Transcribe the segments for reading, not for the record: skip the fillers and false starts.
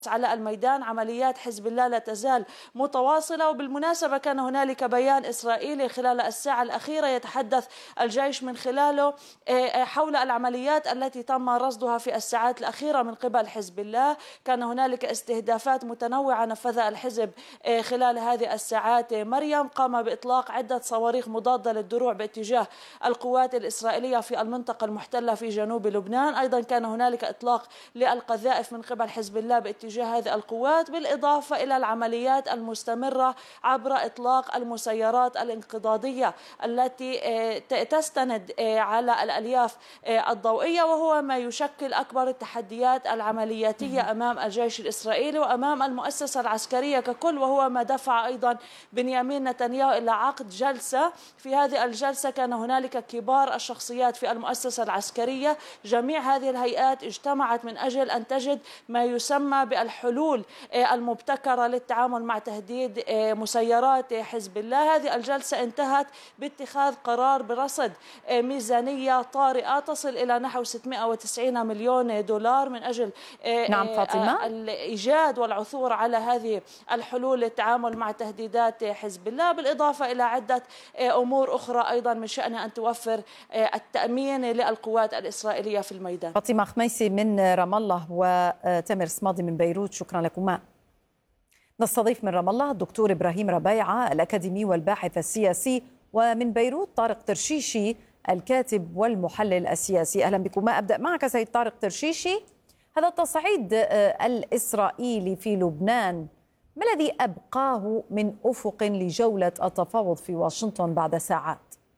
على الميدان. عمليات حزب الله لا تزال متواصلة، وبالمناسبة كان هنالك بيان إسرائيلي خلال الساعة الأخيرة يتحدث الجيش من خلاله حول العمليات التي تم رصدها في الساعات الأخيرة من قبل حزب الله. كان هنالك استهدافات متنوعة نفذها الحزب خلال هذه الساعات. مريم قام بإطلاق عدة صواريخ مضادة للدروع باتجاه القوات الإسرائيلية في المنطقة المحتلة في جنوب لبنان. أيضا كان هنالك إطلاق للقذائف من قبل حزب الله باتجاه هذه القوات، بالإضافة إلى العمليات المستمرة عبر إطلاق المسيرات الانقضاضية التي تستند على الألياف الضوئية، وهو ما يشكل أكبر التحديات العملياتية أمام الجيش الإسرائيلي وأمام المؤسسة العسكرية ككل، وهو ما دفع أيضا بنيامين نتنياهو إلى عقد جلسة. في هذه الجلسة كان هنالك كبار الشخصيات في المؤسسة العسكرية. جميع هذه الهيئات اجتمعت من أجل أن تجد ما يسمى بالحلول المبتكرة للتعامل مع تهديد مسيرات حزب الله. هذه الجلسة انتهت باتخاذ قرار برصد ميزانية طارئة تصل إلى نحو 690 مليون دولار من أجل نعم فاطمة. الإيجاد والعثور على هذه الحلول للتعامل مع تهديدات حزب الله، بالإضافة إلى عدة أمور أخرى أيضا من شأنها أن توفر التأمين للقوات الإسرائيلية في الميدان. فاطمة خميسي من رام الله وتامر صمادي من بيروت، شكرا لكما. نستضيف من رام الله الدكتور إبراهيم ربيعة الأكاديمي والباحث السياسي، ومن بيروت طارق ترشيشي الكاتب والمحلل السياسي. أهلا بكما. أبدأ معك سيد طارق ترشيشي. هذا التصعيد الإسرائيلي في لبنان ما الذي أبقاه من أفق لجولة التفاوض في واشنطن بعد ساعات؟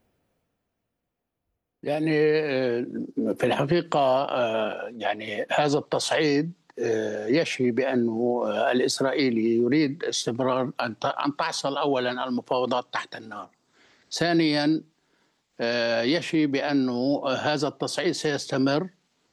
يعني في الحقيقة يعني هذا التصعيد يشي بأنه الإسرائيلي يريد استمرار أن تحصل أولا المفاوضات تحت النار. ثانيا يشي بأنه هذا التصعيد سيستمر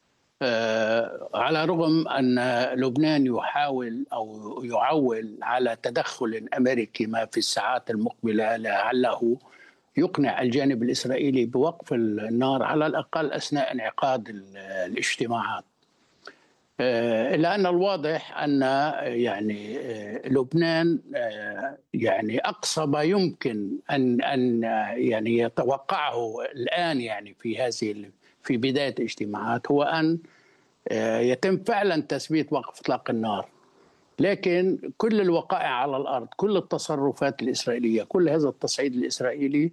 على رغم أن لبنان يحاول أو يعول على تدخل أمريكي ما في الساعات المقبلة لعله يقنع الجانب الإسرائيلي بوقف النار على الأقل أثناء انعقاد الاجتماعات. إلا أن الواضح أن يعني لبنان يعني أقصى ما يمكن أن يعني يتوقعه الآن يعني في بداية الاجتماعات هو أن يتم فعلا تثبيت وقف إطلاق النار. لكن كل الوقائع على الأرض، كل التصرفات الإسرائيلية، كل هذا التصعيد الإسرائيلي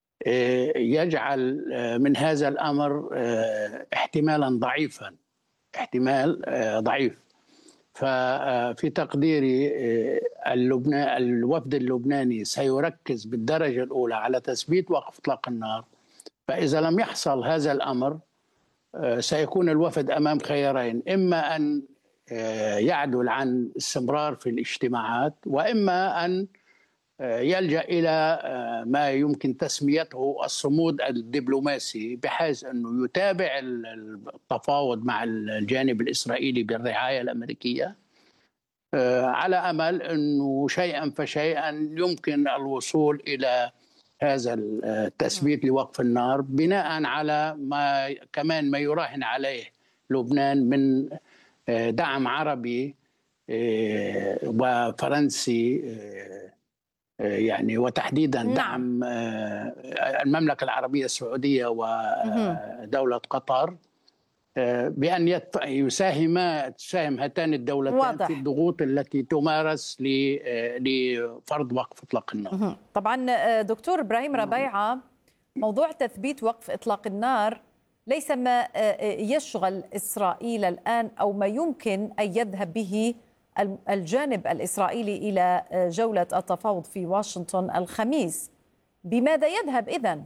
يجعل من هذا الأمر احتمالا ضعيفا، احتمال ضعيف. ففي تقديري الوفد اللبناني سيركز بالدرجة الأولى على تثبيت وقف إطلاق النار. فإذا لم يحصل هذا الأمر سيكون الوفد أمام خيارين: إما أن يعدل عن استمرار في الاجتماعات، وإما أن يلجأ إلى ما يمكن تسميته الصمود الدبلوماسي، بحيث أنه يتابع التفاوض مع الجانب الإسرائيلي بالرعاية الأمريكية على أمل أنه شيئا فشيئا يمكن الوصول إلى هذا التثبيت لوقف النار، بناء على ما يراهن عليه لبنان من دعم عربي وفرنسي، يعني وتحديدا دعم المملكة العربية السعودية ودولة قطر، بأن تساهم هاتان الدولتين واضح في الضغوط التي تمارس لفرض وقف إطلاق النار. طبعا دكتور إبراهيم ربيعة، موضوع تثبيت وقف إطلاق النار ليس ما يشغل إسرائيل الآن أو ما يمكن أن يذهب به الجانب الإسرائيلي إلى جولة التفاوض في واشنطن الخميس. بماذا يذهب إذن؟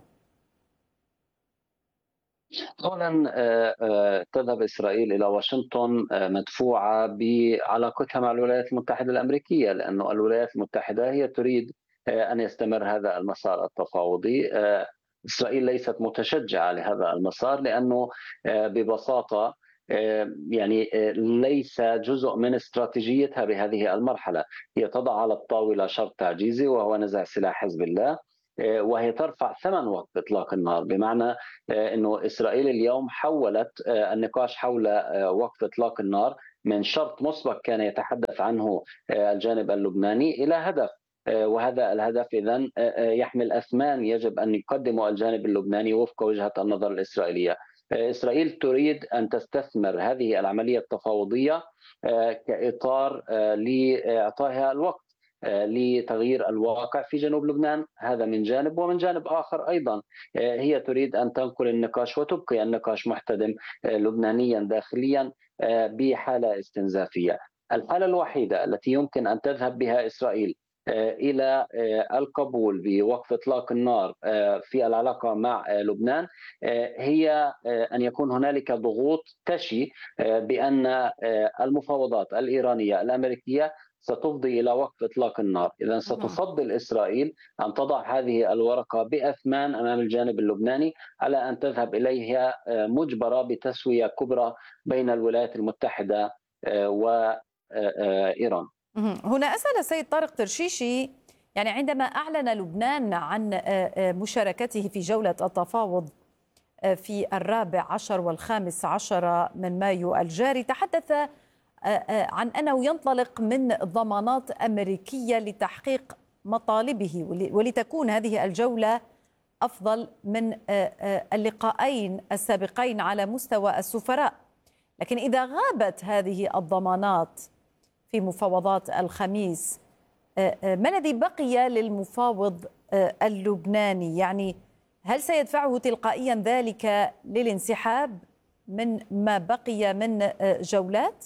أولا تذهب إسرائيل إلى واشنطن مدفوعة بعلاقتها مع الولايات المتحدة الأمريكية، لأن الولايات المتحدة هي تريد أن يستمر هذا المسار التفاوضي. إسرائيل ليست متشجعة لهذا المسار لأنه ببساطة يعني ليس جزء من استراتيجيتها بهذه المرحلة. هي تضع على الطاولة شرط تعجيزي وهو نزع سلاح حزب الله، وهي ترفع ثمن وقف إطلاق النار، بمعنى أنه إسرائيل اليوم حولت النقاش حول وقف إطلاق النار من شرط مسبق كان يتحدث عنه الجانب اللبناني إلى هدف، وهذا الهدف إذن يحمل أثمان يجب أن يقدمه الجانب اللبناني وفق وجهة النظر الإسرائيلية. إسرائيل تريد أن تستثمر هذه العملية التفاوضية كإطار لإعطائها الوقت لتغيير الواقع في جنوب لبنان، هذا من جانب. ومن جانب آخر أيضا هي تريد أن تنقل النقاش وتبقي النقاش محتدم لبنانيا داخليا بحالة استنزافية. الحالة الوحيدة التي يمكن أن تذهب بها إسرائيل إلى القبول بوقف إطلاق النار في العلاقة مع لبنان هي أن يكون هنالك ضغوط تشي بأن المفاوضات الإيرانية الأمريكية ستفضي إلى وقف إطلاق النار. إذن ستفضل إسرائيل أن تضع هذه الورقة بأثمان أمام الجانب اللبناني على أن تذهب إليها مجبرة بتسوية كبرى بين الولايات المتحدة وإيران. هنا أسأل السيد طارق ترشيشي، يعني عندما أعلن لبنان عن مشاركته في جولة التفاوض في 14 و15 من مايو الجاري، تحدث عن أنه ينطلق من ضمانات أمريكية لتحقيق مطالبه، ولتكون هذه الجولة أفضل من اللقاءين السابقين على مستوى السفراء. لكن إذا غابت هذه الضمانات في مفاوضات الخميس، ما الذي بقي للمفاوض اللبناني؟ يعني هل سيدفعه تلقائيا ذلك للانسحاب من ما بقي من جولات؟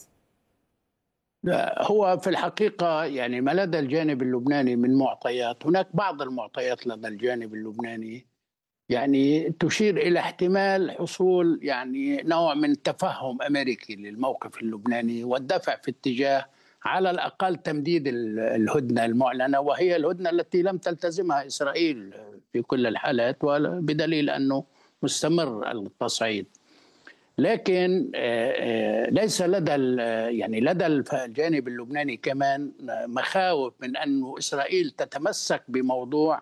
هو في الحقيقة يعني ما لدى الجانب اللبناني من معطيات، هناك بعض المعطيات لدى الجانب اللبناني يعني تشير إلى احتمال حصول يعني نوع من تفهم أمريكي للموقف اللبناني والدفع في اتجاه على الأقل تمديد الهدنة المعلنة، وهي الهدنة التي لم تلتزمها إسرائيل في كل الحالات، بدليل أنه مستمر التصعيد. لكن ليس لدى الجانب اللبناني كمان مخاوف من أن إسرائيل تتمسك بموضوع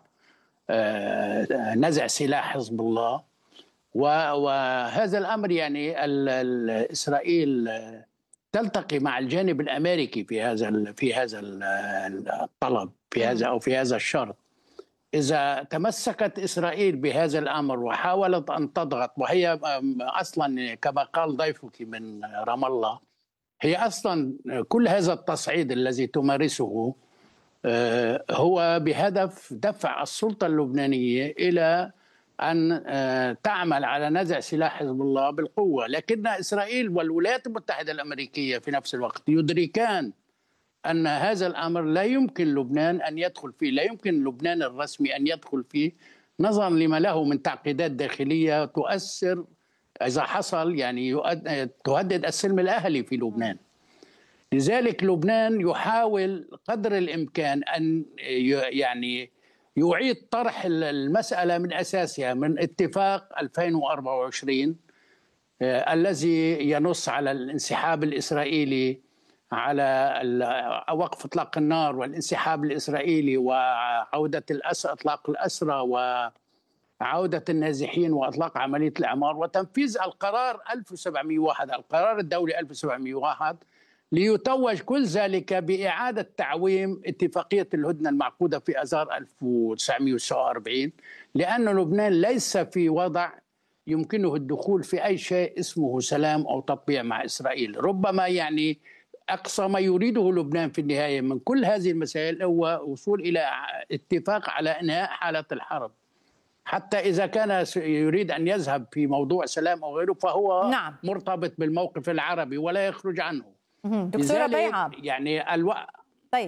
نزع سلاح حزب الله، وهذا الأمر يعني إسرائيل تلتقي مع الجانب الأمريكي في هذا الطلب، في هذا الشرط. إذا تمسكت إسرائيل بهذا الأمر وحاولت أن تضغط، وهي أصلا كما قال ضيفك من رام الله، هي أصلا كل هذا التصعيد الذي تمارسه هو بهدف دفع السلطة اللبنانية إلى أن تعمل على نزع سلاح حزب الله بالقوة. لكن إسرائيل والولايات المتحدة الأمريكية في نفس الوقت يدركان أن هذا الأمر لا يمكن لبنان أن يدخل فيه، لا يمكن لبنان الرسمي أن يدخل فيه نظرا لما له من تعقيدات داخلية تؤثر إذا حصل يعني تهدد السلم الأهلي في لبنان. لذلك لبنان يحاول قدر الإمكان أن يعني يعيد طرح المسألة من أساسها من اتفاق 2024 الذي ينص على الانسحاب الإسرائيلي، على وقف إطلاق النار والانسحاب الإسرائيلي وعودة إطلاق الأسرى وعودة النازحين وإطلاق عملية الإعمار وتنفيذ القرار 1701 القرار الدولي 1701 ليتوج كل ذلك بإعادة تعويم اتفاقية الهدنة المعقودة في آذار 1949، لأن لبنان ليس في وضع يمكنه الدخول في أي شيء اسمه سلام أو تطبيع مع إسرائيل. ربما يعني أقصى ما يريده لبنان في النهاية من كل هذه المسائل هو وصول إلى اتفاق على إنهاء حالة الحرب، حتى إذا كان يريد أن يذهب في موضوع سلام أو غيره فهو مرتبط بالموقف العربي ولا يخرج عنه. دكتورة بيعة يعني طيب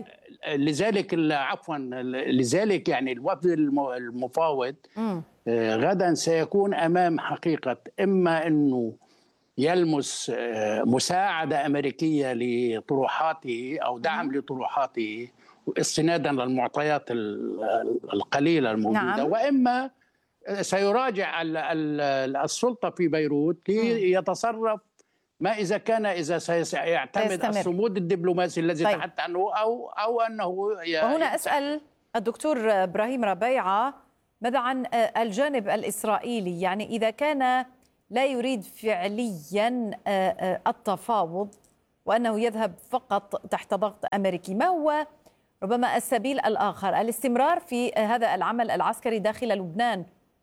لذلك يعني الوفد المفاوض غدا سيكون أمام حقيقة إما أنه يلمس مساعدة أمريكية لطروحاته أو دعم لطروحاته استنادا للمعطيات القليلة الموجودة، وإما سيراجع السلطة في بيروت ليتصرف ما إذا سيعتمد الصمود الدبلوماسي الذي تحدث عنه أو أنه وهنا أسأل الدكتور إبراهيم ربيعة ماذا عن الجانب الإسرائيلي؟ يعني إذا كان لا يريد فعليا التفاوض وأنه يذهب فقط تحت ضغط أمريكي. ما هو ربما السبيل الآخر؟ الاستمرار في هذا العمل العسكري داخل لبنان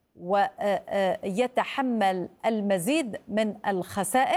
ويتحمل المزيد من الخسائر؟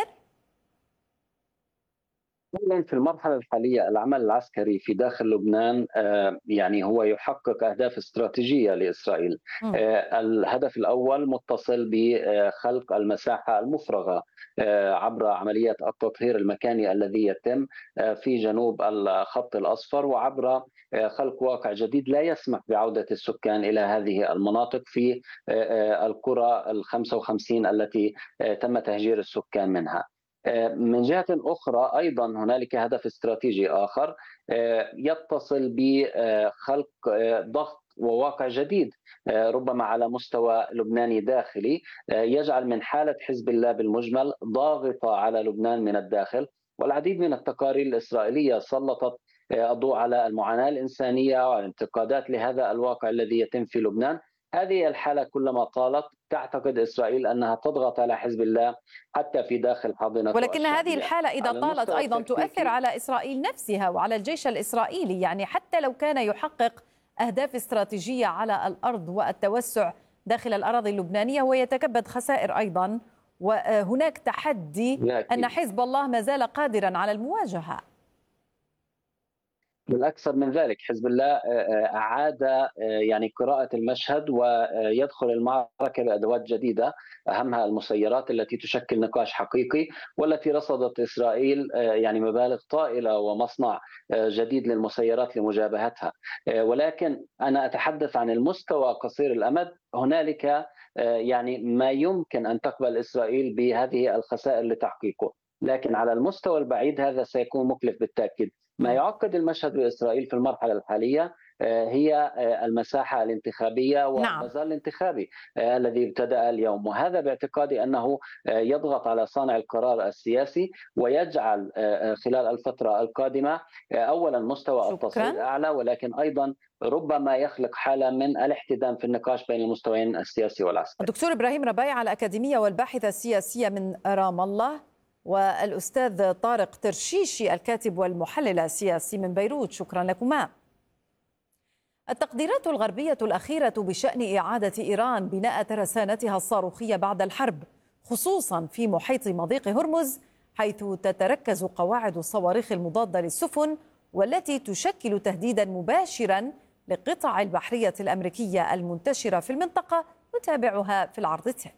في المرحلة الحالية العمل العسكري في داخل لبنان يعني هو يحقق أهداف استراتيجية لإسرائيل. الهدف الأول متصل بخلق المساحة المفرغة عبر عمليات التطهير المكاني الذي يتم في جنوب الخط الأصفر، وعبر خلق واقع جديد لا يسمح بعودة السكان إلى هذه المناطق في القرى ال55 التي تم تهجير السكان منها. من جهة أخرى أيضا هنالك هدف استراتيجي آخر يتصل بخلق ضغط وواقع جديد ربما على مستوى لبناني داخلي، يجعل من حالة حزب الله بالمجمل ضاغطة على لبنان من الداخل. والعديد من التقارير الإسرائيلية سلطت الضوء على المعاناة الإنسانية والانتقادات لهذا الواقع الذي يتم في لبنان. هذه الحالة كلما طالت تعتقد إسرائيل أنها تضغط على حزب الله حتى في داخل حاضنة. ولكن هذه الحالة إذا طالت أيضا تؤثر على إسرائيل نفسها وعلى الجيش الإسرائيلي، يعني حتى لو كان يحقق أهداف استراتيجية على الأرض والتوسع داخل الأراضي اللبنانية هو يتكبد خسائر أيضا، وهناك تحدي أن حزب الله ما زال قادرا على المواجهة. بالأكثر من ذلك، حزب الله أعاد يعني قراءة المشهد ويدخل المعركة بأدوات جديدة، أهمها المسيرات التي تشكل نقاش حقيقي والتي رصدت إسرائيل يعني مبالغ طائلة ومصنع جديد للمسيرات لمجابهتها. ولكن أنا أتحدث عن المستوى قصير الأمد. هنالك يعني ما يمكن أن تقبل إسرائيل بهذه الخسائر لتحقيقه، لكن على المستوى البعيد هذا سيكون مكلف بالتأكيد. ما يعقد المشهد بإسرائيل في المرحلة الحالية هي المساحة الانتخابية والمزال الانتخابي الذي ابتدأ اليوم، وهذا باعتقادي أنه يضغط على صانع القرار السياسي ويجعل خلال الفترة القادمة أولا مستوى التصعيد أعلى، ولكن أيضا ربما يخلق حالة من الاحتدام في النقاش بين المستويين السياسي والعسكري. الدكتور إبراهيم ربيعة الأكاديمية والباحث السياسية من رام الله، والأستاذ طارق ترشيشي الكاتب والمحلل السياسي من بيروت، شكرا لكما. التقديرات الغربية الأخيرة بشأن إعادة إيران بناء ترسانتها الصاروخية بعد الحرب، خصوصا في محيط مضيق هرمز، حيث تتركز قواعد الصواريخ المضادة للسفن والتي تشكل تهديدا مباشرا لقطع البحرية الأمريكية المنتشرة في المنطقة، نتابعها في العرض التالي.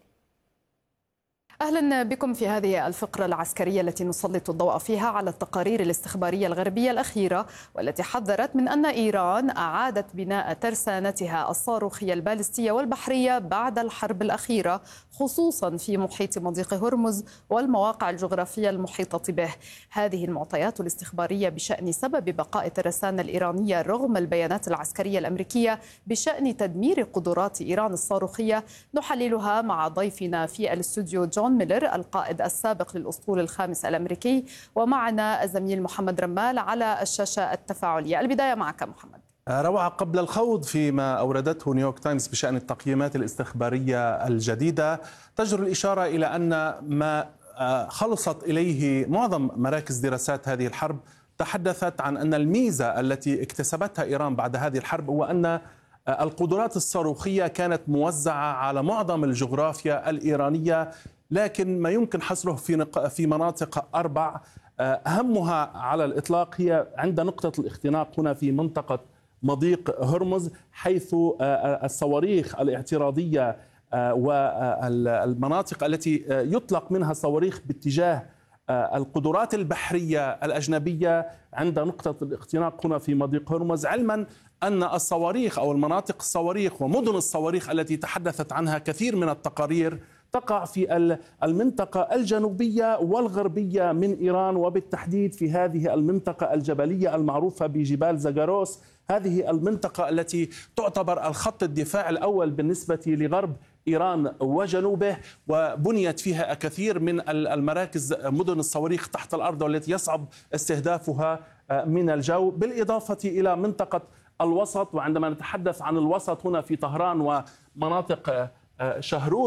أهلا بكم في هذه الفقرة العسكرية التي نسلط الضوء فيها على التقارير الاستخبارية الغربية الأخيرة، والتي حذرت من أن إيران أعادت بناء ترسانتها الصاروخية البالستية والبحرية بعد الحرب الأخيرة، خصوصا في محيط مضيق هرمز والمواقع الجغرافية المحيطة به. هذه المعطيات الاستخبارية بشأن سبب بقاء الترسانة الإيرانية رغم البيانات العسكرية الأمريكية بشأن تدمير قدرات إيران الصاروخية نحللها مع ضيفنا في الاستوديو جون ميلر القائد السابق للأسطول الخامس الأمريكي، ومعنا الزميل محمد رمال على الشاشة التفاعلية. البداية معك محمد. روعة، قبل الخوض فيما أوردته نيويورك تايمز بشأن التقييمات الاستخبارية الجديدة، تجر الإشارة إلى أن ما خلصت إليه معظم مراكز دراسات هذه الحرب تحدثت عن أن الميزة التي اكتسبتها إيران بعد هذه الحرب هو أن القدرات الصاروخية كانت موزعة على معظم الجغرافيا الإيرانية، لكن ما يمكن حصره في مناطق 4 أهمها على الإطلاق هي عند نقطة الاختناق هنا في منطقة مضيق هرمز، حيث الصواريخ الاعتراضية والمناطق التي يطلق منها صواريخ باتجاه القدرات البحرية الأجنبية عند نقطة الاختناق هنا في مضيق هرمز، علما أن الصواريخ أو المناطق الصواريخ ومدن الصواريخ التي تحدثت عنها كثير من التقارير تقع في المنطقة الجنوبية والغربية من إيران، وبالتحديد في هذه المنطقة الجبلية المعروفة بجبال زاغروس. هذه المنطقة التي تعتبر الخط الدفاع الأول بالنسبة لغرب إيران وجنوبه، وبنيت فيها كثير من المراكز مدن الصواريخ تحت الأرض والتي يصعب استهدافها من الجو، بالإضافة إلى منطقة الوسط. وعندما نتحدث عن الوسط هنا في طهران ومناطق شهرود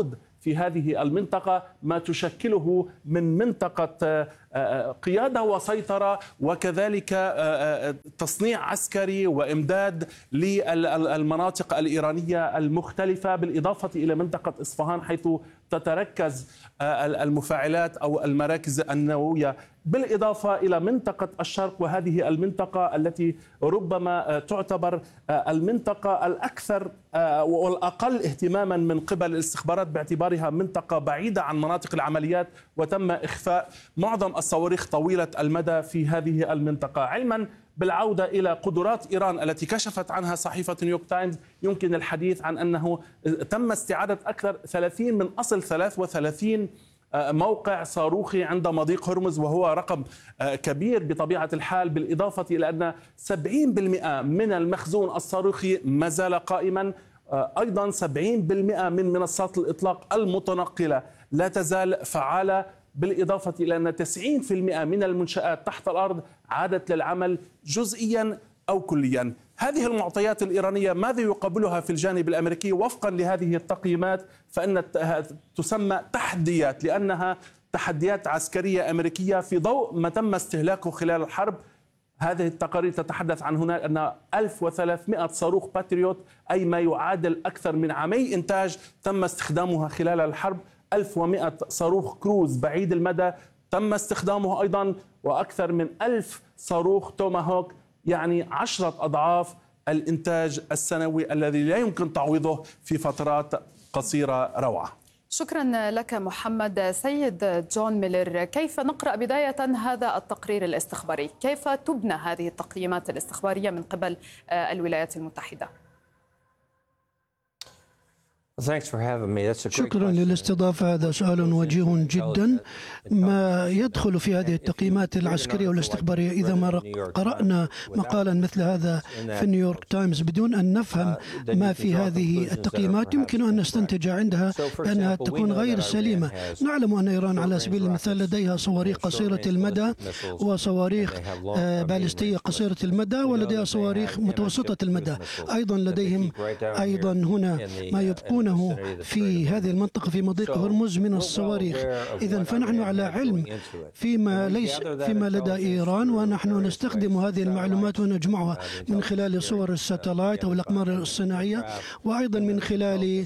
في هذه المنطقة، ما تشكله من منطقة قيادة وسيطرة، وكذلك تصنيع عسكري وإمداد للمناطق الإيرانية المختلفة، بالإضافة إلى منطقة إصفهان حيث تتركز المفاعلات أو المراكز النووية، بالإضافة إلى منطقة الشرق، وهذه المنطقة التي ربما تعتبر المنطقة الأكثر والأقل اهتماما من قبل الاستخبارات باعتبارها منطقة بعيدة عن مناطق العمليات، وتم إخفاء معظم الصواريخ طويلة المدى في هذه المنطقة. علما بالعودة إلى قدرات إيران التي كشفت عنها صحيفة نيويورك تايمز، يمكن الحديث عن أنه تم استعادة أكثر 30 من أصل 33 موقع صاروخي عند مضيق هرمز، وهو رقم كبير بطبيعة الحال، بالإضافة إلى أن 70% من المخزون الصاروخي ما زال قائما. أيضا 70% من منصات الإطلاق المتنقلة لا تزال فعالة، بالإضافة إلى أن 90% من المنشآت تحت الأرض عادت للعمل جزئيا أو كليا. هذه المعطيات الإيرانية ماذا يقابلها في الجانب الأمريكي؟ وفقا لهذه التقييمات فإن تسمى تحديات، لأنها تحديات عسكرية أمريكية في ضوء ما تم استهلاكه خلال الحرب. هذه التقارير تتحدث عن هناك أن 1300 صاروخ باتريوت، أي ما يعادل أكثر من عامي إنتاج، تم استخدامها خلال الحرب. 1100 صاروخ كروز بعيد المدى تم استخدامه أيضا، وأكثر من 1000 صاروخ توماهوك، يعني 10 أضعاف الإنتاج السنوي الذي لا يمكن تعويضه في فترات قصيرة روعة. شكرا لك محمد. سيد جون ميلر، كيف نقرأ بداية هذا التقرير الاستخباري؟ كيف تبنى هذه التقييمات الاستخبارية من قبل الولايات المتحدة؟ شكرا للاستضافة. هذا سؤال وجيه جدا. ما يدخل في هذه التقييمات العسكرية والاستخبارية، إذا ما قرأنا مقالا مثل هذا في نيويورك تايمز بدون أن نفهم ما في هذه التقييمات، يمكن أن نستنتج عندها أنها تكون غير سليمة. نعلم أن إيران على سبيل المثال لديها صواريخ قصيرة المدى وصواريخ باليستية قصيرة المدى، ولديها صواريخ متوسطة المدى. أيضا لديهم أيضا هنا ما يبقون في هذه المنطقة في مضيق هرمز من الصواريخ. إذن فنحن على علم فيما لدى إيران، ونحن نستخدم هذه المعلومات ونجمعها من خلال صور الساتلايت أو الأقمار الصناعية، وأيضا من خلال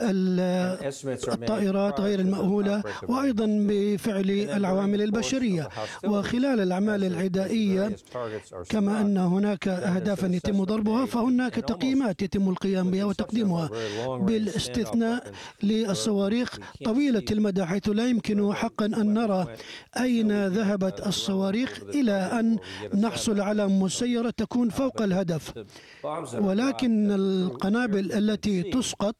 الطائرات غير المأهولة، وأيضا بفعل العوامل البشرية. وخلال الأعمال العدائية كما أن هناك أهدافا يتم ضربها، فهناك تقييمات يتم القيام بها وتقديمها، بالاستثناء للصواريخ طويلة المدى، حيث لا يمكن حقا أن نرى أين ذهبت الصواريخ إلى أن نحصل على مسيرة تكون فوق الهدف. ولكن القنابل التي تسقط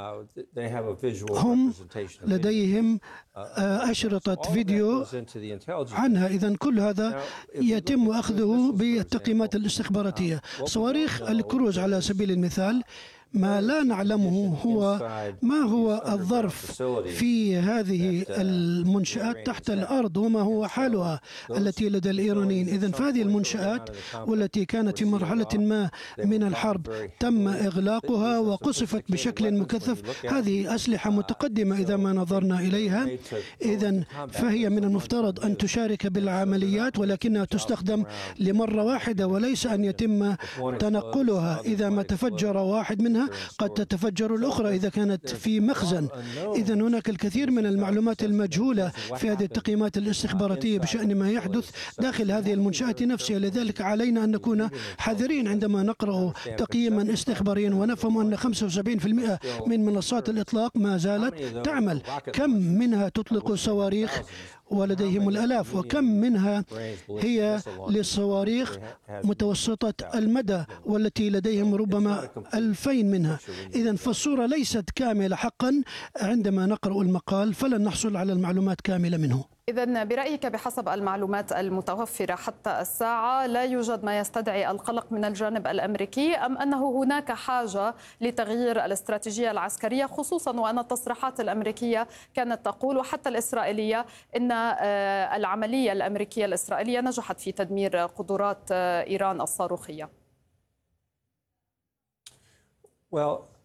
هم لديهم أشرطة فيديو عنها. إذن كل هذا يتم أخذه بالتقييمات الاستخباراتية. صواريخ الكروز على سبيل المثال، ما لا نعلمه هو ما هو الظرف في هذه المنشآت تحت الأرض وما هو حالها التي لدى الإيرانيين. إذن فهذه المنشآت والتي كانت في مرحلة ما من الحرب تم إغلاقها وقصفت بشكل مكثف. هذه أسلحة متقدمة إذا ما نظرنا إليها. إذن فهي من المفترض أن تشارك بالعمليات، ولكنها تستخدم لمرة واحدة وليس أن يتم تنقلها. إذا ما تفجر واحد منها قد تتفجر الأخرى إذا كانت في مخزن. إذن هناك الكثير من المعلومات المجهولة في هذه التقييمات الاستخباراتية بشأن ما يحدث داخل هذه المنشآت نفسها. لذلك علينا أن نكون حذرين عندما نقرأ تقييما استخباريا ونفهم أن 75% من منصات الإطلاق ما زالت تعمل. كم منها تطلق صواريخ ولديهم الآلاف، وكم منها هي للصواريخ متوسطة المدى والتي لديهم ربما 2000 منها. إذن فالصورة ليست كاملة حقا. عندما نقرأ المقال فلن نحصل على المعلومات كاملة منه. إذن برأيك بحسب المعلومات المتوفرة حتى الساعة لا يوجد ما يستدعي القلق من الجانب الأمريكي، أم أنه هناك حاجة لتغيير الاستراتيجية العسكرية، خصوصا وأن التصريحات الأمريكية كانت تقول وحتى الإسرائيلية إن العملية الأمريكية الإسرائيلية نجحت في تدمير قدرات إيران الصاروخية؟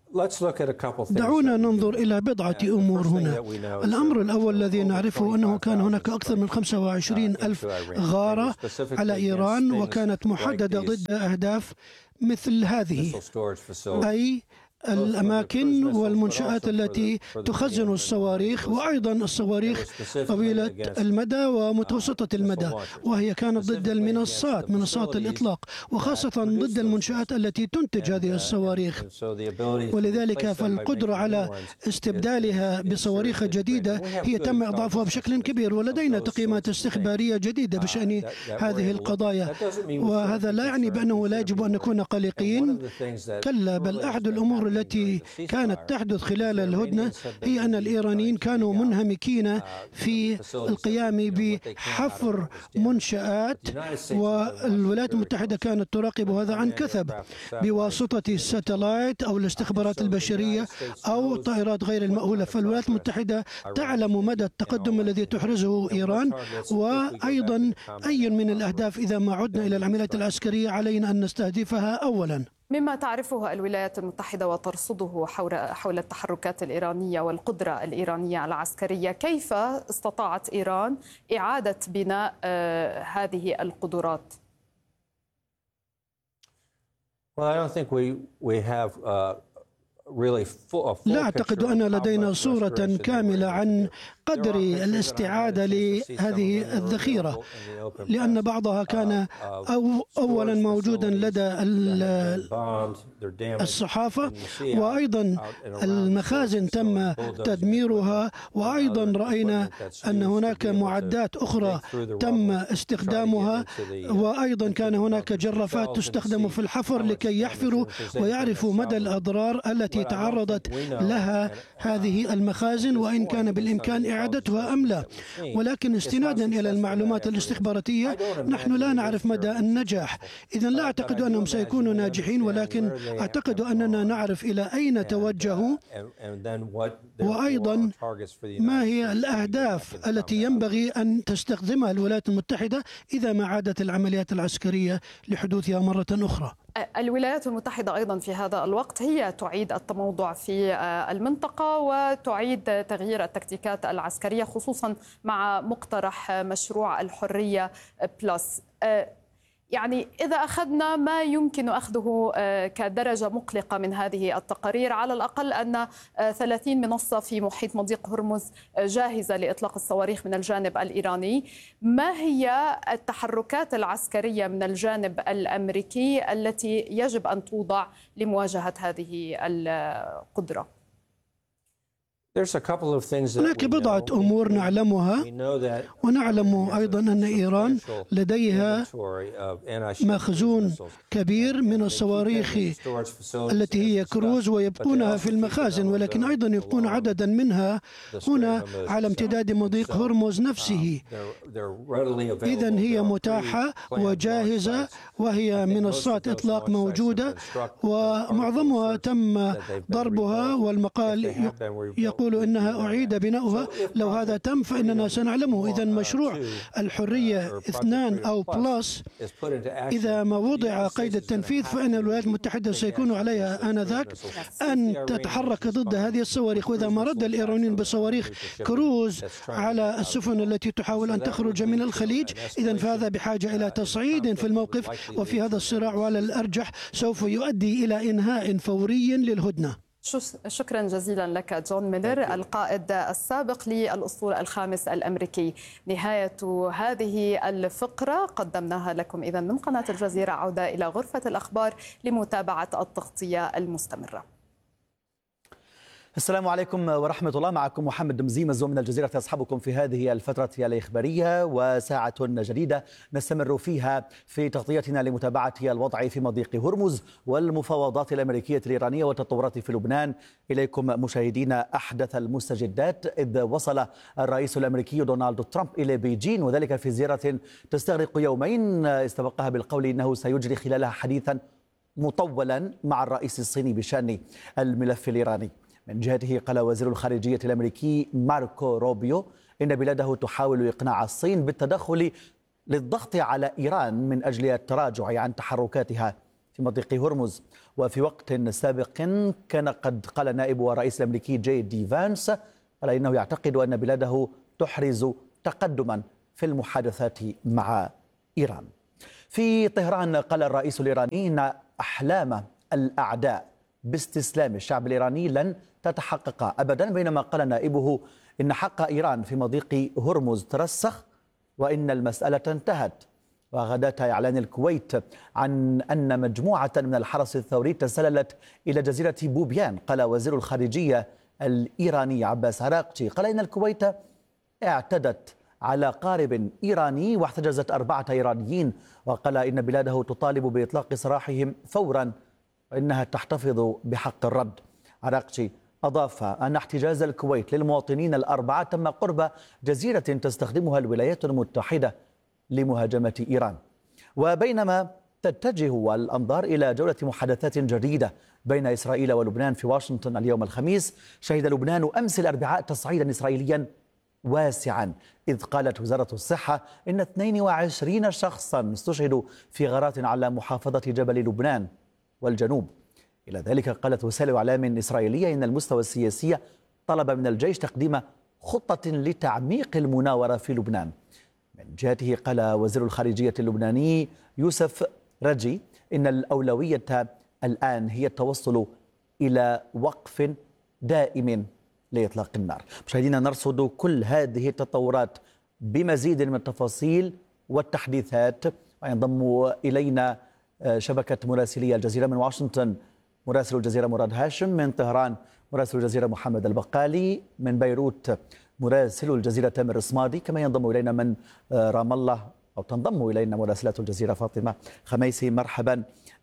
دعونا ننظر إلى بضعة أمور هنا. الأمر الأول الذي نعرفه أنه كان هناك أكثر من 25,000 غارة على إيران، وكانت محددة ضد أهداف مثل هذه، أي الأماكن والمنشآت التي تخزن الصواريخ، وأيضا الصواريخ طويلة المدى ومتوسطة المدى، وهي كانت ضد منصات الإطلاق، وخاصة ضد المنشآت التي تنتج هذه الصواريخ. ولذلك فالقدرة على استبدالها بصواريخ جديدة هي تم إضعافها بشكل كبير، ولدينا تقييمات استخبارية جديدة بشأن هذه القضايا. وهذا لا يعني بأنه لا يجب أن نكون قلقين، كلا، بل أحد الأمور التي كانت تحدث خلال الهدنة هي أن الإيرانيين كانوا منهمكين في القيام بحفر منشآت، والولايات المتحدة كانت تراقب هذا عن كثب بواسطة الساتلايت أو الاستخبارات البشرية أو الطائرات غير المأهولة. فالولايات المتحدة تعلم مدى التقدم الذي تحرزه إيران، وأيضا أي من الأهداف إذا ما عدنا إلى العمليات العسكرية علينا أن نستهدفها أولا. مما تعرفه الولايات المتحدة وترصده حول التحركات الإيرانية والقدرة الإيرانية العسكرية، كيف استطاعت إيران إعادة بناء هذه القدرات؟ لا أعتقد أن لدينا صورة كاملة عن قدر الاستعادة لهذه الذخيرة، لأن بعضها كان أولا موجودا لدى الصحافة، وأيضا المخازن تم تدميرها، وأيضا رأينا أن هناك معدات أخرى تم استخدامها، وأيضا كان هناك جرافات تستخدم في الحفر لكي يحفروا ويعرفوا مدى الأضرار التي تعرضت لها هذه المخازن، وإن كان بالإمكان إعادتها أم لا. ولكن استنادا إلى المعلومات الاستخباراتية نحن لا نعرف مدى النجاح. إذن لا أعتقد أنهم سيكونوا ناجحين، ولكن أعتقد أننا نعرف إلى أين توجهوا، وأيضا ما هي الأهداف التي ينبغي أن تستخدمها الولايات المتحدة إذا ما عادت العمليات العسكرية لحدوثها مرة أخرى. الولايات المتحدة أيضا في هذا الوقت هي تعيد التموضع في المنطقة وتعيد تغيير التكتيكات العسكرية، خصوصا مع مقترح مشروع الحرية بلس. يعني إذا أخذنا ما يمكن أخذه كدرجة مقلقة من هذه التقارير، على الأقل أن 30 منصة في محيط مضيق هرمز جاهزة لإطلاق الصواريخ من الجانب الإيراني. ما هي التحركات العسكرية من الجانب الأمريكي التي يجب أن توضع لمواجهة هذه القدرة؟ هناك بضعة أمور نعلمها، ونعلم أيضا أن إيران لديها مخزون كبير من الصواريخ التي هي كروز ويبقونها في المخازن، ولكن أيضا يبقون عددا منها هنا على امتداد مضيق هرمز نفسه. إذن هي متاحة وجاهزة، وهي منصات إطلاق موجودة ومعظمها تم ضربها، والمقال يقول إنها أعيد بناؤها. لو هذا تم فإننا سنعلمه. إذن مشروع الحرية 2 أو بلس إذا ما وضع قيد التنفيذ فإن الولايات المتحدة سيكون عليها آنذاك أن تتحرك ضد هذه الصواريخ. وإذا ما رد الإيرانيين بصواريخ كروز على السفن التي تحاول أن تخرج من الخليج، إذن فهذا بحاجة إلى تصعيد في الموقف، وفي هذا الصراع وعلى الأرجح سوف يؤدي إلى إنهاء فوري للهدنة. شكرا جزيلا لك جون ميلر، القائد السابق للأسطول الخامس الأمريكي. نهاية هذه الفقرة قدمناها لكم إذن من قناة الجزيرة. عودة إلى غرفة الأخبار لمتابعة التغطية المستمرة. السلام عليكم ورحمة الله، معكم محمد مزيم الزوم من الجزيرة يصحبكم في هذه الفترة الإخبارية، وساعة جديدة نستمر فيها في تغطيتنا لمتابعة الوضع في مضيق هرمز والمفاوضات الأمريكية الإيرانية والتطورات في لبنان. إليكم مشاهدينا أحدث المستجدات، إذ وصل الرئيس الأمريكي دونالد ترامب إلى بيجين، وذلك في زيارة تستغرق يومين استبقها بالقول إنه سيجري خلالها حديثا مطولا مع الرئيس الصيني بشأن الملف الإيراني. من جهته قال وزير الخارجية الأمريكي ماركو روبيو إن بلاده تحاول إقناع الصين بالتدخل للضغط على إيران من أجل التراجع عن تحركاتها في مضيق هرمز. وفي وقت سابق كان قد قال نائب الرئيس الأمريكي جي دي فانس قال إنه يعتقد أن بلاده تحرز تقدما في المحادثات مع إيران. في طهران قال الرئيس الإيراني إن أحلام الأعداء باستسلام الشعب الإيراني لن تتحقق أبدا، بينما قال نائبه إن حق إيران في مضيق هرمز ترسخ وإن المسألة انتهت. وغداة إعلان الكويت عن أن مجموعة من الحرس الثوري تسللت إلى جزيرة بوبيان، قال وزير الخارجية الإيراني عباس عراقجي قال إن الكويت اعتدت على قارب إيراني واحتجزت 4 إيرانيين، وقال إن بلاده تطالب بإطلاق سراحهم فورا وإنها تحتفظ بحق الرد. عراقجي أضاف أن احتجاز الكويت للمواطنين ال4 تم قرب جزيرة تستخدمها الولايات المتحدة لمهاجمة إيران. وبينما تتجه الأنظار إلى جولة محادثات جديدة بين إسرائيل ولبنان في واشنطن اليوم الخميس، شهد لبنان أمس الأربعاء تصعيدا إسرائيليا واسعا، إذ قالت وزارة الصحة إن 22 شخصا استشهدوا في غارات على محافظة جبل لبنان والجنوب. إلى ذلك قالت وسائل إعلام إسرائيلية إن المستوى السياسي طلب من الجيش تقديم خطة لتعميق المناورة في لبنان. من جهته قال وزير الخارجية اللبناني يوسف رجي إن الأولوية الآن هي التوصل إلى وقف دائم لإطلاق النار. مشاهدينا، نرصد كل هذه التطورات بمزيد من التفاصيل والتحديثات، وينضم إلينا شبكة مراسلي الجزيرة من واشنطن مراسل الجزيرة مراد هاشم، من طهران مراسل الجزيرة محمد البقالي، من بيروت مراسل الجزيرة تامر الصمادي، كما ينضم إلينا من رام الله أو تنضم إلينا مراسلة الجزيرة فاطمة خميسي. مرحبا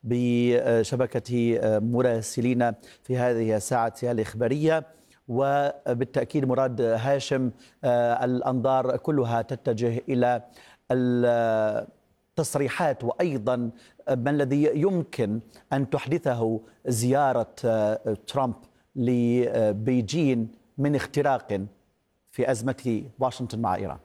بشبكة مراسلين في هذه الساعة الإخبارية. وبالتأكيد مراد هاشم، الأنظار كلها تتجه إلى التصريحات وأيضا ما الذي يمكن أن تحدثه زيارة ترامب لبيجين من اختراق في أزمة واشنطن مع إيران.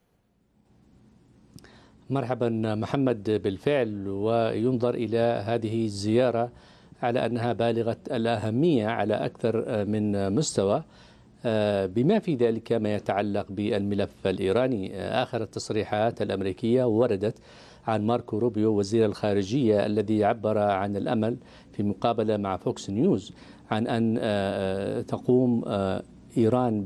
مرحبا محمد، بالفعل وينظر إلى هذه الزيارة على أنها بالغة الأهمية على أكثر من مستوى، بما في ذلك ما يتعلق بالملف الإيراني. آخر التصريحات الأمريكية وردت عن ماركو روبيو وزير الخارجية الذي عبر عن الأمل في مقابلة مع فوكس نيوز عن أن تقوم إيران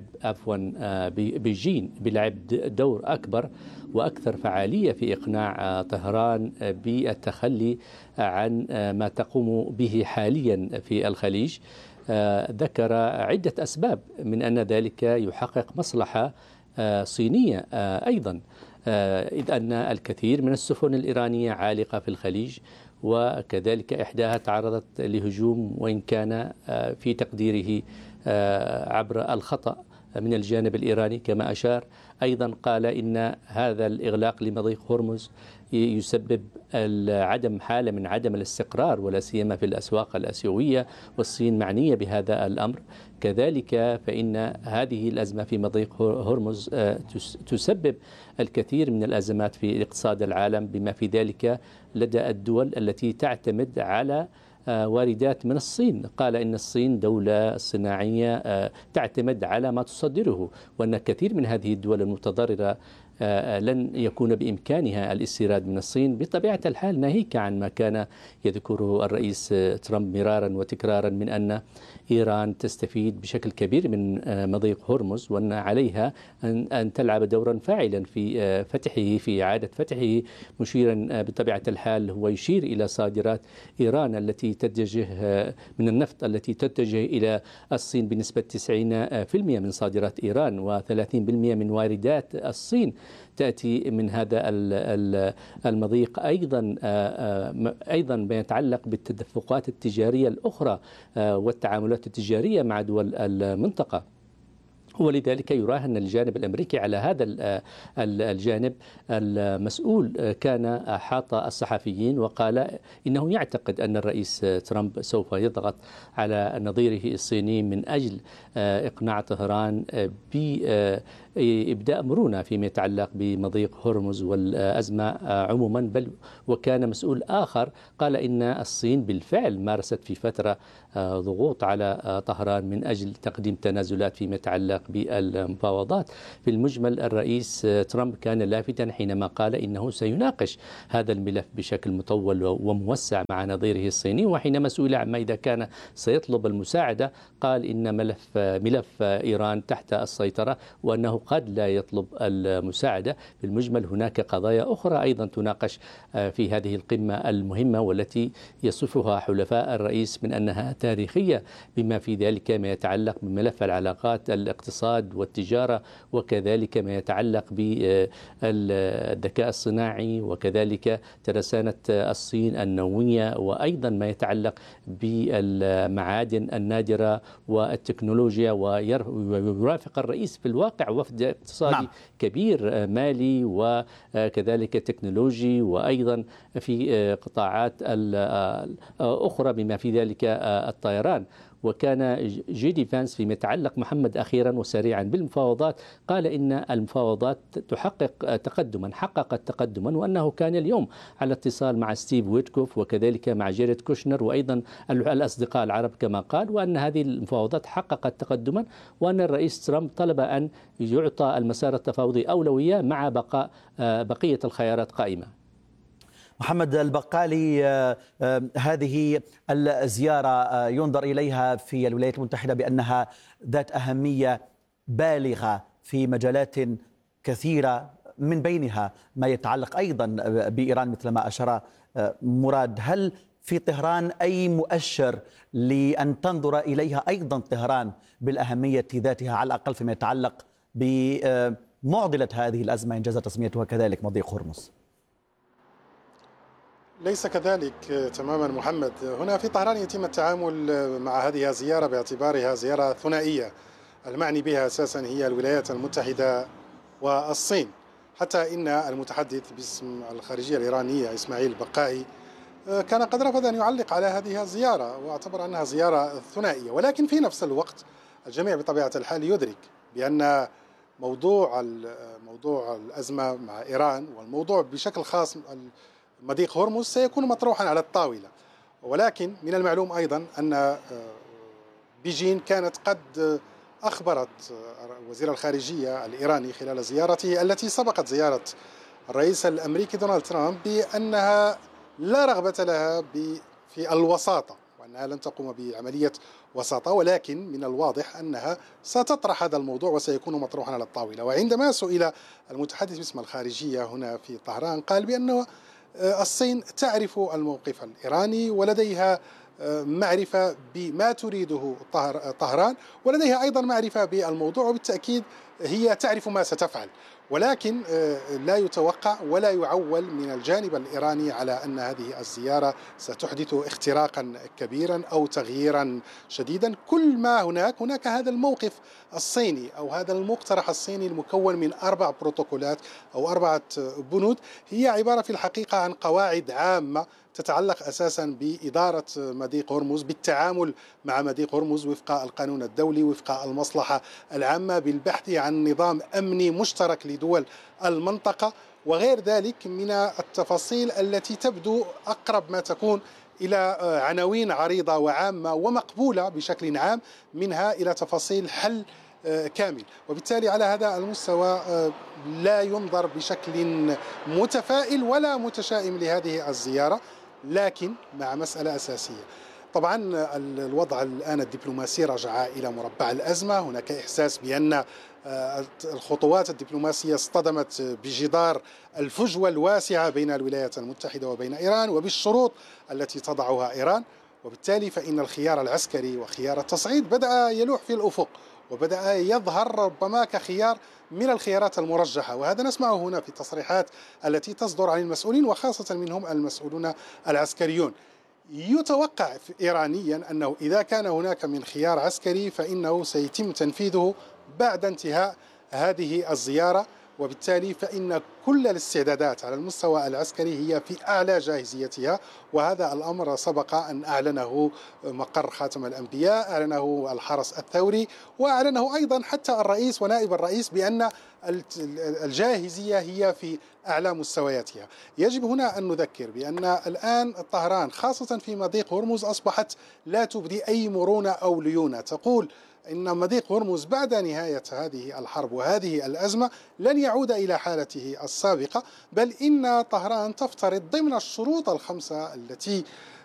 بيجين بلعب دور أكبر وأكثر فعالية في إقناع طهران بالتخلي عن ما تقوم به حاليا في الخليج. ذكر عدة أسباب، من أن ذلك يحقق مصلحة صينية أيضا، إذ أن الكثير من السفن الإيرانية عالقة في الخليج، وكذلك إحداها تعرضت لهجوم وإن كان في تقديره عبر الخطأ من الجانب الإيراني كما أشار. أيضا قال إن هذا الإغلاق لمضيق هرمز يسبب عدم حالة من عدم الاستقرار، ولا سيما في الأسواق الآسيوية، والصين معنية بهذا الأمر. كذلك فإن هذه الأزمة في مضيق هرمز تسبب الكثير من الأزمات في اقتصاد العالم، بما في ذلك لدى الدول التي تعتمد على واردات من الصين. قال إن الصين دولة صناعية تعتمد على ما تصدره، وأن كثير من هذه الدول المتضررة لن يكون بإمكانها الاستيراد من الصين بطبيعة الحال، ناهيك عن ما كان يذكره الرئيس ترامب مرارا وتكرارا من أن إيران تستفيد بشكل كبير من مضيق هرمز، وأن عليها أن تلعب دورا فاعلا في فتحه، في إعادة فتحه، مشيرا بطبيعة الحال هو يشير إلى صادرات إيران التي تتجه من النفط التي تتجه إلى الصين بنسبة 90% من صادرات إيران، و30% من واردات الصين تأتي من هذا المضيق. أيضا ما يتعلق بالتدفقات التجارية الأخرى والتعاملات التجارية مع دول المنطقة. ولذلك يراهن الجانب الأمريكي على هذا الجانب. المسؤول كان حاط الصحفيين وقال إنه يعتقد أن الرئيس ترامب سوف يضغط على نظيره الصيني من أجل إقناع طهران بإبداء مرونة فيما يتعلق بمضيق هرمز والأزمة عموما. بل وكان مسؤول آخر قال إن الصين بالفعل مارست في فترة ضغوط على طهران من أجل تقديم تنازلات فيما يتعلق بالمفاوضات. في المجمل الرئيس ترامب كان لافتا حينما قال إنه سيناقش هذا الملف بشكل مطول وموسع مع نظيره الصيني، وحينما سئل عما إذا كان سيطلب المساعدة قال إن ملف إيران تحت السيطرة وأنه قد لا يطلب المساعدة. في المجمل هناك قضايا أخرى أيضا تناقش في هذه القمة المهمة والتي يصفها حلفاء الرئيس من أنها تاريخية، بما في ذلك ما يتعلق بملف العلاقات، الاقتصاد والتجارة، وكذلك ما يتعلق بالذكاء الصناعي، وكذلك ترسانة الصين النووية، وأيضا ما يتعلق بالمعادن النادرة والتكنولوجيا. ويرافق الرئيس في الواقع وفد اقتصادي كبير مالي وكذلك تكنولوجي، وأيضا في قطاعات أخرى بما في ذلك الطيران. وكان جيدي فانس فيما يتعلق محمد أخيرا وسريعا بالمفاوضات قال إن المفاوضات حققت تقدما، وأنه كان اليوم على اتصال مع ستيف ويتكوف وكذلك مع جيريد كوشنر وأيضا الأصدقاء العرب كما قال، وأن هذه المفاوضات حققت تقدما، وأن الرئيس ترامب طلب أن يعطى المسار التفاوضي أولوية مع بقاء بقية الخيارات قائمة. محمد البقالي، هذه الزيارة ينظر إليها في الولايات المتحدة بأنها ذات أهمية بالغة في مجالات كثيرة، من بينها ما يتعلق أيضا بإيران مثل ما أشار مراد. هل في طهران أي مؤشر لأن تنظر إليها أيضا طهران بالأهمية ذاتها، على الأقل فيما يتعلق بمعضلة هذه الأزمة إنجاز تسميتها كذلك مضيق هرمز؟ ليس كذلك تماما محمد. هنا في طهران يتم التعامل مع هذه الزيارة باعتبارها زيارة ثنائية، المعني بها أساسا هي الولايات المتحدة والصين، حتى إن المتحدث باسم الخارجية الإيرانية إسماعيل البقائي كان قد رفض أن يعلق على هذه الزيارة واعتبر أنها زيارة ثنائية. ولكن في نفس الوقت الجميع بطبيعة الحال يدرك بأن موضوع الأزمة مع إيران والموضوع بشكل خاص مضيق هرمز سيكون مطروحا على الطاولة. ولكن من المعلوم أيضا أن بيجين كانت قد أخبرت وزير الخارجية الإيراني خلال زيارته التي سبقت زيارة الرئيس الأمريكي دونالد ترامب بأنها لا رغبة لها في الوساطة، وأنها لن تقوم بعملية وساطة، ولكن من الواضح أنها ستطرح هذا الموضوع وسيكون مطروحا على الطاولة. وعندما سئل المتحدث باسم الخارجية هنا في طهران قال بأنه الصين تعرف الموقف الإيراني ولديها معرفة بما تريده طهران، ولديها أيضا معرفة بالموضوع، وبالتأكيد هي تعرف ما ستفعل. ولكن لا يتوقع ولا يعول من الجانب الإيراني على أن هذه الزيارة ستحدث اختراقا كبيرا أو تغييرا شديدا. كل ما هناك هذا الموقف الصيني أو هذا المقترح الصيني المكون من 4 بروتوكولات أو 4 بنود، هي عبارة في الحقيقة عن قواعد عامة تتعلق أساسا بإدارة مضيق هرمز، بالتعامل مع مضيق هرمز وفق القانون الدولي، وفق المصلحة العامة، بالبحث عن نظام أمني مشترك لدول المنطقة، وغير ذلك من التفاصيل التي تبدو أقرب ما تكون إلى عناوين عريضة وعامة ومقبولة بشكل عام، منها إلى تفاصيل حل كامل. وبالتالي على هذا المستوى لا ينظر بشكل متفائل ولا متشائم لهذه الزيارة، لكن مع مسألة أساسية. طبعا الوضع الآن الدبلوماسي رجع إلى مربع الأزمة، هناك إحساس بأن الخطوات الدبلوماسية اصطدمت بجدار الفجوة الواسعة بين الولايات المتحدة وبين إيران وبالشروط التي تضعها إيران، وبالتالي فإن الخيار العسكري وخيار التصعيد بدأ يلوح في الأفق وبدأ يظهر ربما كخيار من الخيارات المرجحة. وهذا نسمعه هنا في التصريحات التي تصدر عن المسؤولين وخاصة منهم المسؤولون العسكريون. يتوقع إيرانيا أنه إذا كان هناك من خيار عسكري فإنه سيتم تنفيذه بعد انتهاء هذه الزيارة، وبالتالي فإن كل الاستعدادات على المستوى العسكري هي في أعلى جاهزيتها، وهذا الأمر سبق أن أعلنه مقر خاتم الأنبياء، أعلنه الحرس الثوري، وأعلنه أيضا حتى الرئيس ونائب الرئيس بأن الجاهزية هي في أعلى مستوياتها. يجب هنا أن نذكر بأن الآن طهران خاصة في مضيق هرمز أصبحت لا تبدي أي مرونة أو ليونة، تقول إن مضيق هرمز بعد نهاية هذه الحرب وهذه الأزمة لن يعود إلى حالته السابقة، بل إن طهران تفترض ضمن الشروط الخمسة التي